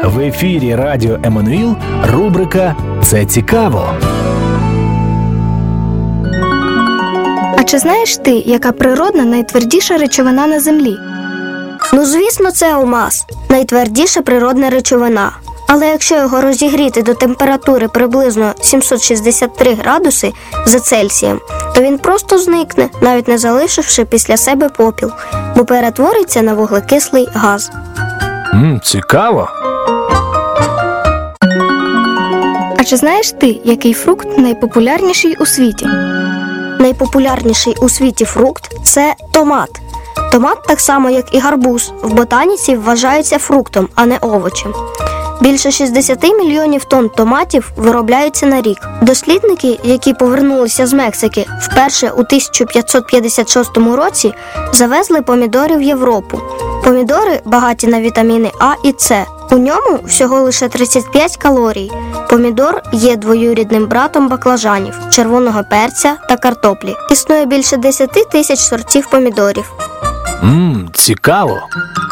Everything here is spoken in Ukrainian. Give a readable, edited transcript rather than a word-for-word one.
В ефірі Радіо Еммануїл рубрика «Це цікаво». А чи знаєш ти, яка природна найтвердіша речовина на Землі? Ну, звісно, це алмаз. Найтвердіша природна речовина. Але якщо його розігріти до температури приблизно 763 градуси за Цельсієм, то він просто зникне, навіть не залишивши після себе попіл, бо перетвориться на вуглекислий газ. Цікаво. А чи знаєш ти, який фрукт найпопулярніший у світі? Найпопулярніший у світі фрукт – це томат. Томат, так само як і гарбуз, в ботаніці вважається фруктом, а не овочем. Більше 60 мільйонів тонн томатів виробляється на рік. Дослідники, які повернулися з Мексики, вперше у 1556 році завезли помідори в Європу. Помідори багаті на вітаміни А і С. У ньому всього лише 35 калорій. Помідор є двоюрідним братом баклажанів, червоного перця та картоплі. Існує більше 10 тисяч сортів помідорів. Цікаво.